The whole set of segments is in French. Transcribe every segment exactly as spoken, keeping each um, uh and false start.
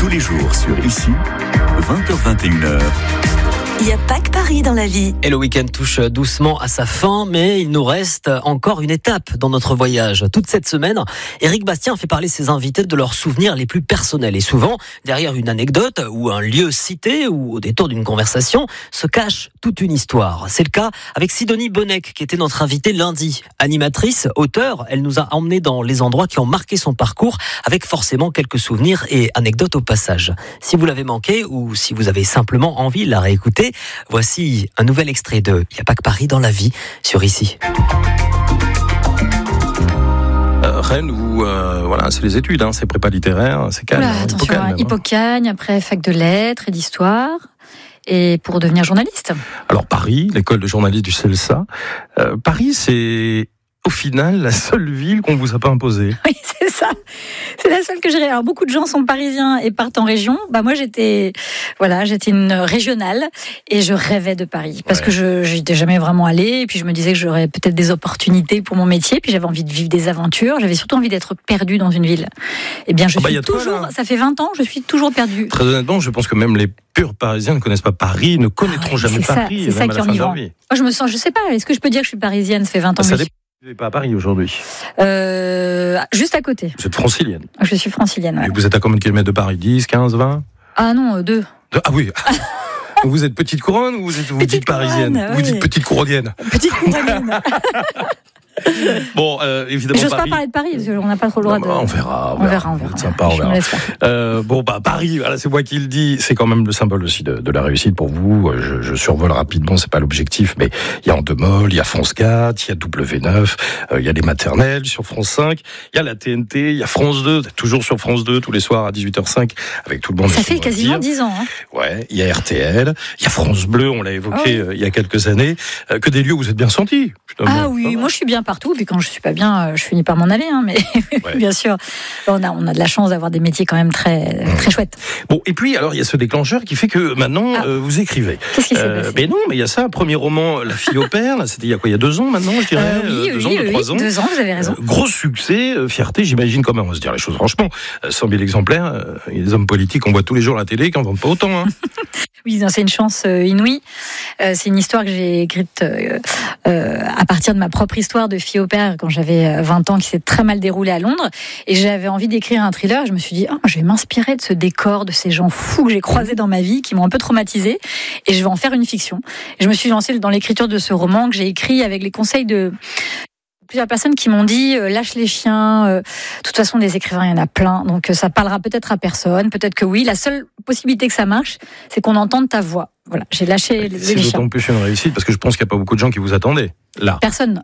Tous les jours sur Ici, vingt heures vingt et une heures. Il n'y a pas que Paris dans la vie. Et le week-end touche doucement à sa fin, mais il nous reste encore une étape dans notre voyage. Toute cette semaine, Éric Bastien fait parler ses invités de leurs souvenirs les plus personnels. Et souvent, derrière une anecdote ou un lieu cité ou au détour d'une conversation, se cache toute une histoire. C'est le cas avec Sidonie Bonnec, qui était notre invitée lundi. Animatrice, auteure, elle nous a emmenés dans les endroits qui ont marqué son parcours, avec forcément quelques souvenirs et anecdotes au passage. Si vous l'avez manqué ou si vous avez simplement envie de la réécouter, voici un nouvel extrait de Il n'y a pas que Paris dans la vie sur Ici. Euh, Rennes, où euh, voilà, c'est les études, hein, c'est prépa littéraire, c'est calme. Voilà, attention, Hippocagne, hein, Hippocagne, après fac de lettres et d'histoire, et pour devenir journaliste. Alors Paris, l'école de journalisme du CELSA. Euh, Paris, c'est au final la seule ville qu'on vous a pas imposée. Oui, c'est ça. C'est la seule que j'ai. Alors beaucoup de gens sont parisiens et partent en région. Bah moi j'étais, voilà, j'étais une régionale et je rêvais de Paris parce ouais. que je j'étais jamais vraiment allée. Et puis je me disais que j'aurais peut-être des opportunités pour mon métier. Puis j'avais envie de vivre des aventures. J'avais surtout envie d'être perdue dans une ville. Eh bien je ah bah suis toujours. Toi, ça fait vingt ans, je suis toujours perdue. Très honnêtement, je pense que même les purs Parisiens ne connaissent pas Paris, ne connaîtront ah ouais, jamais c'est Paris. Ça, c'est ça qui en y va. Moi je me sens, je sais pas. Est-ce que je peux dire que je suis parisienne? Ça fait vingt ans. Ça que dépend. Vous n'êtes pas à Paris aujourd'hui? euh, Juste à côté. Vous êtes francilienne? Je suis francilienne, ouais. Et vous êtes à combien de kilomètres de Paris? dix, quinze, vingt? Ah non, deux. De... Ah oui. Vous êtes petite couronne ou vous êtes vous dites parisienne? Couronne, Vous oui. dites petite couronnienne? Petite couronnienne. Bon, euh, évidemment. J'ose Paris... pas parler de Paris parce qu'on n'a pas trop le droit non, de. On verra, on verra, on verra. C'est sympa, on verra. Euh, bon, bah Paris, voilà, c'est moi qui le dis. C'est quand même le symbole aussi de, de la réussite pour vous. Je, je survole rapidement, c'est pas l'objectif, mais il y a Endemol, il y a France quatre, il y a W neuf, euh, il y a les maternelles sur France cinq, il y a la T N T, il y a France deux, toujours sur France deux tous les soirs à dix-huit heures cinq avec tout le monde. Ça fait quasiment dix ans. Hein. Ouais, il y a R T L, il y a France Bleu, on l'a évoqué oh oui. euh, il y a quelques années. Euh, que des lieux où vous êtes bien sentis. Ah oui, moi je suis bien partout. Puis quand je suis pas bien, je finis par m'en aller. Hein, mais ouais. Bien sûr, on a on a de la chance d'avoir des métiers quand même très très chouettes. Bon, et puis alors il y a ce déclencheur qui fait que maintenant ah. euh, vous écrivez. Qu'est-ce qui s'est euh, passé? Mais non, mais il y a ça, premier roman, La fille au père. Là, c'était il y a quoi? Il y a deux ans maintenant, je dirais. Euh, oui, deux oui, ans, oui, deux, oui, trois ans. Deux ans, vous avez raison. Euh, gros succès, euh, fierté, j'imagine quand même. On va se dire les choses franchement. Euh, cent mille exemplaires. Euh, il y a des hommes politiques qu'on voit tous les jours à la télé qui en vendent pas autant. Hein. Oui, c'est une chance euh, inouïe. Euh, c'est une histoire que j'ai écrite euh, euh, à partir de ma propre histoire de fille au père quand j'avais vingt ans, qui s'est très mal déroulée à Londres. Et j'avais envie d'écrire un thriller. Je me suis dit, oh, je vais m'inspirer de ce décor, de ces gens fous que j'ai croisés dans ma vie, qui m'ont un peu traumatisée, et je vais en faire une fiction. Et je me suis lancée dans l'écriture de ce roman que j'ai écrit avec les conseils de plusieurs personnes qui m'ont dit euh, lâche les chiens, euh, de toute façon des écrivains il y en a plein, donc euh, ça parlera peut-être à personne, peut-être que oui, la seule possibilité que ça marche c'est qu'on entende ta voix. Voilà, j'ai lâché les, c'est les chiens. C'est d'autant plus une réussite parce que je pense qu'il n'y a pas beaucoup de gens qui vous attendaient là. Personne.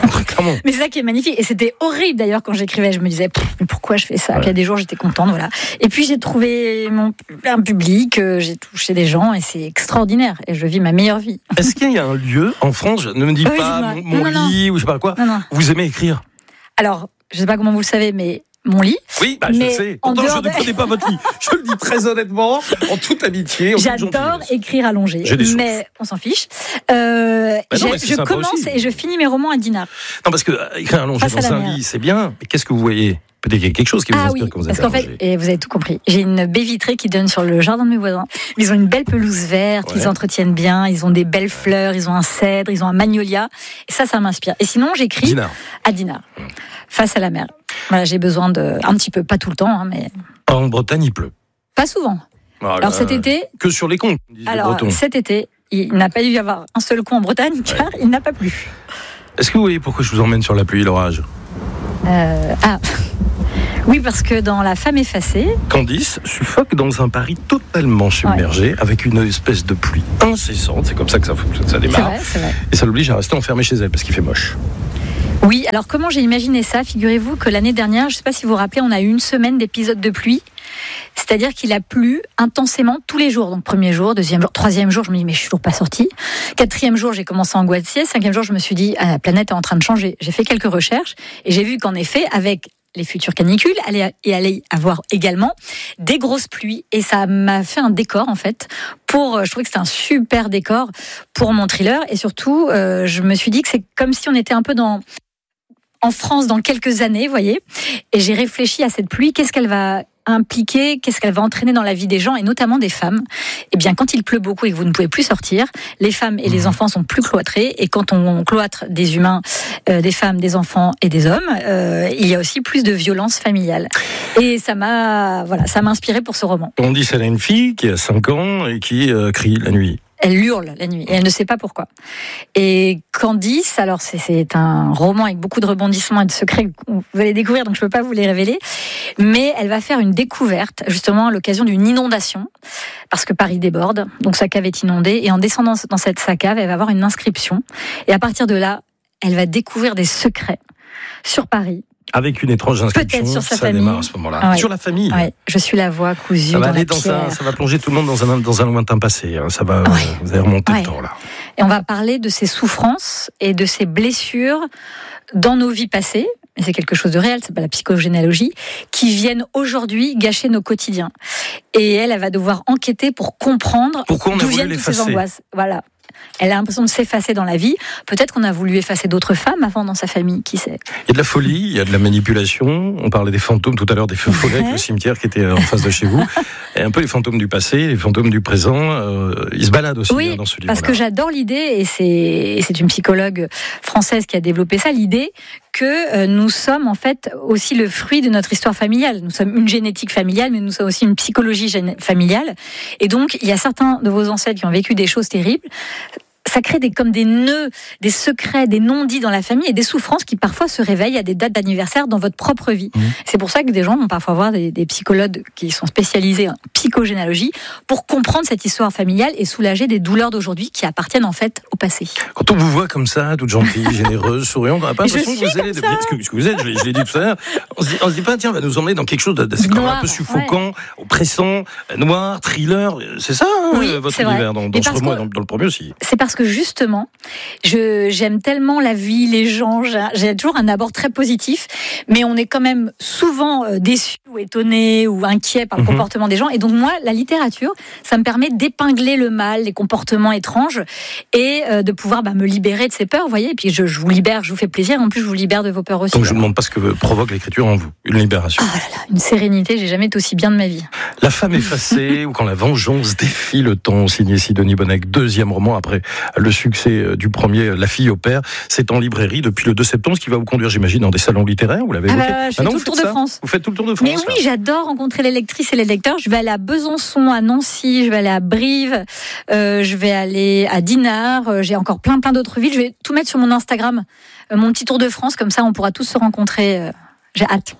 Mais c'est ça qui est magnifique, et c'était horrible d'ailleurs quand j'écrivais, je me disais mais pourquoi je fais ça, ouais. Puis il y a des jours j'étais contente, voilà. Et puis j'ai trouvé mon un public, euh, j'ai touché des gens et c'est extraordinaire et je vis ma meilleure vie. Est-ce qu'il y a un lieu en France, ne me dis oui, pas mon, mon non, non, lit non. ou je sais pas quoi, non, non. Vous aimez écrire? Alors, je sais pas comment vous le savez, mais mon lit. Oui, bah, je le sais. Pourtant, je ne connais pas votre lit. Je le dis très honnêtement, en toute amitié. En J'adore toute écrire allongé, mais on s'en fiche. Euh, bah non, je commence aussi. Et je finis mes romans à Dinard. Non, parce que euh, écrire allongé Face dans un mer. lit, c'est bien. Mais qu'est-ce que vous voyez? Peut-être qu'il y a quelque chose qui vous ah inspire oui, quand vous êtes parce qu'en fait, et vous avez tout compris. J'ai une baie vitrée qui donne sur le jardin de mes voisins. Ils ont une belle pelouse verte, ouais. Ils entretiennent bien, ils ont des belles fleurs, ils ont un cèdre, ils ont un magnolia. Et ça, ça m'inspire. Et sinon, j'écris Dinard. à Dinard, mmh. face à la mer. Voilà, j'ai besoin de un petit peu, pas tout le temps, hein, mais. En Bretagne, il pleut. Pas souvent. Voilà. Alors cet été. Que sur les comptes. Alors les cet été, il n'a pas dû y avoir un seul coup en Bretagne, ouais. Car il n'a pas plu. Est-ce que vous voyez pourquoi je vous emmène sur la pluie et l'orage? euh, Ah. Oui, parce que dans La femme effacée, Candice suffoque dans un Paris totalement submergé, ouais. Avec une espèce de pluie incessante. C'est comme ça que ça, ça démarre. C'est vrai, c'est vrai. Et ça l'oblige à rester enfermée chez elle parce qu'il fait moche. Oui, alors comment j'ai imaginé ça? Figurez-vous que l'année dernière, je ne sais pas si vous vous rappelez, on a eu une semaine d'épisodes de pluie. C'est-à-dire qu'il a plu intensément tous les jours. Donc premier jour, deuxième jour, troisième jour, je me dis mais je suis toujours pas sortie. Quatrième jour, j'ai commencé à angoisser. Cinquième jour, je me suis dit ah, la planète est en train de changer. J'ai fait quelques recherches et j'ai vu qu'en effet, avec les futures canicules, allait y allait avoir également des grosses pluies, et ça m'a fait un décor en fait. Pour, je trouvais que c'était un super décor pour mon thriller, et surtout, euh, je me suis dit que c'est comme si on était un peu dans en France dans quelques années, vous voyez. Et j'ai réfléchi à cette pluie, qu'est-ce qu'elle va impliquer, qu'est-ce qu'elle va entraîner dans la vie des gens, et notamment des femmes. Eh bien, quand il pleut beaucoup et que vous ne pouvez plus sortir, les femmes et les enfants sont plus cloîtrés, et quand on cloître des humains, euh, des femmes, des enfants et des hommes, euh, il y a aussi plus de violence familiale. Et ça m'a, voilà, ça m'a inspiré pour ce roman. On dit qu'elle a une fille qui a cinq ans et qui euh, crie la nuit. Elle hurle la nuit et elle ne sait pas pourquoi. Et Candice, alors c'est, c'est un roman avec beaucoup de rebondissements et de secrets que vous allez découvrir, donc je ne peux pas vous les révéler, mais elle va faire une découverte justement à l'occasion d'une inondation, parce que Paris déborde, donc sa cave est inondée, et en descendant dans cette sa cave, elle va avoir une inscription, et à partir de là, elle va découvrir des secrets sur Paris. Avec une étrange inscription, peut-être sur sa ça famille. démarre à ce moment-là. Ah ouais. Sur la famille. Ouais. Je suis la voix cousue ça va dans aller la dans pierre. un, ça va plonger tout le monde dans un, dans un lointain passé. Hein. Ça va, ouais. Vous allez remonter ouais. le temps là. Et on va parler de ses souffrances et de ses blessures dans nos vies passées. Et c'est quelque chose de réel, c'est pas la psychogénéalogie, qui viennent aujourd'hui gâcher nos quotidiens. Et elle, elle va devoir enquêter pour comprendre pourquoi on a d'où voulu viennent toutes ces l'effacer. angoisses. Voilà. Elle a l'impression de s'effacer dans la vie. Peut-être qu'on a voulu effacer d'autres femmes avant dans sa famille, qui sait. Il y a de la folie, il y a de la manipulation. On parlait des fantômes tout à l'heure, des feux follets avec le cimetière qui était en face de chez vous. Et un peu les fantômes du passé, les fantômes du présent. Euh, ils se baladent aussi oui, hein, dans ce livre-là. Parce que j'adore l'idée, et c'est, et c'est une psychologue française qui a développé ça, l'idée que euh, nous sommes en fait aussi le fruit de notre histoire familiale. Nous sommes une génétique familiale, mais nous sommes aussi une psychologie gén- familiale. Et donc, il y a certains de vos ancêtres qui ont vécu des choses terribles. Ça crée des, comme des nœuds, des secrets, des non-dits dans la famille et des souffrances qui parfois se réveillent à des dates d'anniversaire dans votre propre vie. Mmh. C'est pour ça que des gens vont parfois voir des, des psychologues qui sont spécialisés en psychogénéalogie pour comprendre cette histoire familiale et soulager des douleurs d'aujourd'hui qui appartiennent en fait au passé. Quand on vous voit comme ça, toute gentille, généreuse, souriante, on n'a pas l'impression que vous allez, ce que, ce que vous êtes, je, je l'ai dit tout à l'heure, on se dit, on se dit pas, tiens, on va nous emmener dans quelque chose de, de c'est quand même un peu suffocant, ouais. oppressant, noir, thriller, c'est ça, hein, oui, votre c'est univers, vrai. dans, dans ce roman et dans, dans le premier aussi. C'est parce que justement, je, j'aime tellement la vie, les gens, j'ai, j'ai toujours un abord très positif, mais on est quand même souvent déçu ou étonné ou inquiet par le mmh. comportement des gens. Et donc moi, la littérature, ça me permet d'épingler le mal, les comportements étranges, et euh, de pouvoir bah, me libérer de ces peurs, vous voyez. Et puis je, je vous libère, je vous fais plaisir, en plus je vous libère de vos peurs aussi. Donc je ne demande pas ce que provoque l'écriture en vous, une libération. Ah là là, une sérénité, j'ai jamais été aussi bien de ma vie. La femme effacée, ou quand la vengeance défie le temps, signé Sidonie Bonnec, deuxième roman après le succès du premier, La fille au père. C'est en librairie depuis le deux septembre, ce qui va vous conduire, j'imagine, dans des salons littéraires, vous l'avez ah évoqué. bah, je fais ah non, tout le tour de ça France. Vous faites tout le tour de France. Mais oui, j'adore rencontrer les lectrices et les lecteurs. Je vais aller à Besançon, à Nancy, je vais aller à Brive, euh, je vais aller à Dinard, euh, j'ai encore plein plein d'autres villes. Je vais tout mettre sur mon Instagram, euh, mon petit tour de France, comme ça on pourra tous se rencontrer. Euh, j'ai hâte.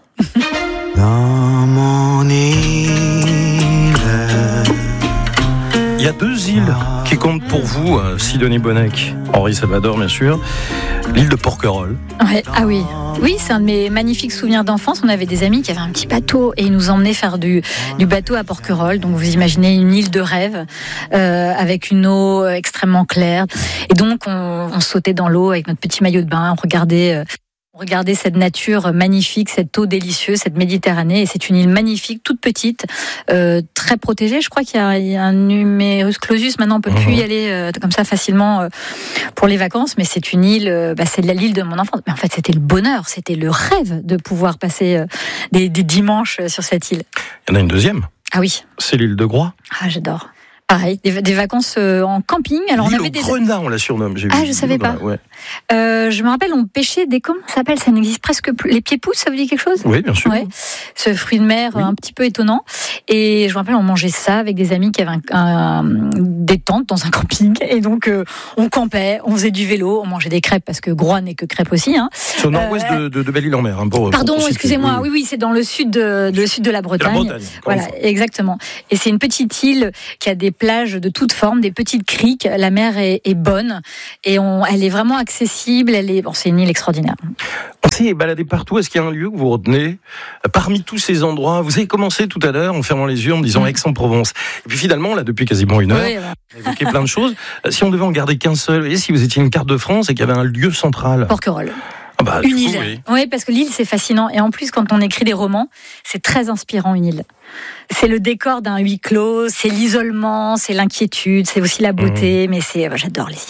Dans mon île. Il y a deux îles qui comptent pour vous, Sidonie Bonnec, Henri Salvador bien sûr, l'île de Porquerolles. Ouais, ah oui, oui, c'est un de mes magnifiques souvenirs d'enfance. On avait des amis qui avaient un petit bateau et ils nous emmenaient faire du, du bateau à Porquerolles. Donc vous imaginez une île de rêve euh, avec une eau extrêmement claire. Et donc on, on sautait dans l'eau avec notre petit maillot de bain, on regardait... Euh, Regardez cette nature magnifique, cette eau délicieuse, cette Méditerranée. Et c'est une île magnifique, toute petite, euh, très protégée. Je crois qu'il y a, il y a un numerus clausus. Maintenant, on peut plus y aller euh, comme ça facilement euh, pour les vacances. Mais c'est une île, euh, bah, c'est l'île de mon enfance. Mais en fait, c'était le bonheur, c'était le rêve de pouvoir passer euh, des, des dimanches sur cette île. Il y en a une deuxième. Ah oui. C'est l'île de Groix. Ah, j'adore. Pareil, des, des vacances euh, en camping. Alors l'île on avait au des Grenat, on la surnomme. J'ai ah, vu je savais pas. La... Ouais. Euh, je me rappelle, on pêchait des comment ça s'appelle, ça n'existe presque plus. Les pieds-pousses, ça vous dit quelque chose? Oui, bien sûr. Ouais. Ce fruit de mer oui. un petit peu étonnant. Et je me rappelle, on mangeait ça avec des amis qui avaient un, un, des tentes dans un camping. Et donc euh, on campait, on faisait du vélo, on mangeait des crêpes parce que Groix n'est que crêpes aussi. Hein. C'est au nord-ouest euh, de, de, de Belle-Île-en-Mer. Hein, pour, pardon, pour excusez-moi. Oui, oui, c'est dans le sud de, de le sud de la Bretagne. De la Bretagne voilà, exactement. Et c'est une petite île qui a des plages de toutes forme, des petites criques. La mer est, est bonne et on, elle est vraiment accessible. Elle est, bon, c'est une île extraordinaire. On s'est baladé partout. Est-ce qu'il y a un lieu que vous retenez parmi tous ces endroits? Vous avez commencé tout à l'heure en fermant les yeux en me disant mmh. Aix-en-Provence. Et puis finalement, là, depuis quasiment une heure, oui, voilà. on a évoqué plein de choses. Si on devait en garder qu'un seul, et si vous étiez une carte de France et qu'il y avait un lieu central? Porquerolles. Ah bah, une île. Oui. oui, parce que l'île, c'est fascinant. Et en plus, quand on écrit des romans, c'est très inspirant, une île. C'est le décor d'un huis clos, c'est l'isolement, c'est l'inquiétude, c'est aussi la beauté, mmh. mais c'est, j'adore les îles.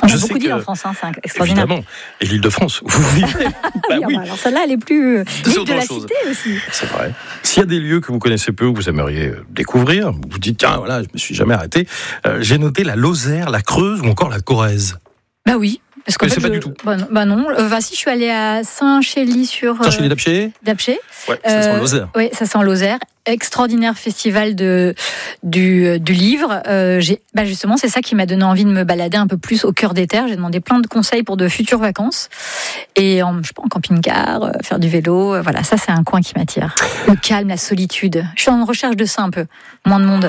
On Je a sais beaucoup d'îles que- en France, hein, c'est extraordinaire. Évidemment. Et l'île de France, où vous vivez. Bah Oui, oui, alors celle-là, elle est plus. C'est L'île autre de la chose. cité aussi. c'est vrai. S'il y a des lieux que vous connaissez peu ou que vous aimeriez euh, découvrir, vous vous dites, tiens, voilà, je me suis jamais arrêté. Euh, j'ai noté la Lozère, la Creuse ou encore la Corrèze. Bah oui. Parce qu'en Mais fait, c'est pas je- du tout. Bah non. Bah non. Euh, bah si, je suis allée à Saint-Chély-sur Tiens, chez les Dapchés Dapché. Ouais, ça sent Euh, Lozère. Oui, ça sent Lozère. Extraordinaire festival de, du, du livre. Euh, j'ai, bah justement, c'est ça qui m'a donné envie de me balader un peu plus au cœur des terres. J'ai demandé plein de conseils pour de futures vacances. Et en, je sais pas, en camping-car, euh, faire du vélo. euh, voilà, ça, c'est un coin qui m'attire. Le calme, la solitude. Je suis en recherche de ça un peu. Moins de monde.